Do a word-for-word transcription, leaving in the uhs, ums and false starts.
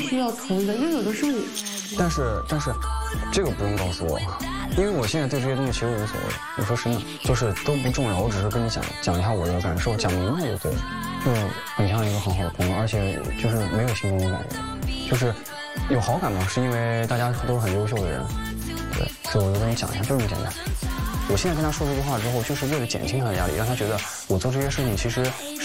须要投的，因为有的时候你。 但是但是，这个不用告诉我，因为我现在对这些东西其实无所谓。我说真的，就是都不重要，我只是跟你讲讲一下我的感受，讲明白就对了。就很像一个很好的朋友，而且就是没有心动的感觉，就是有好感嘛，是因为大家都是很优秀的人，对，所以我就跟你讲一下，就这么简单。我现在跟他说这句话之后，就是为了减轻他的压力，让他觉得我做这些事情其实。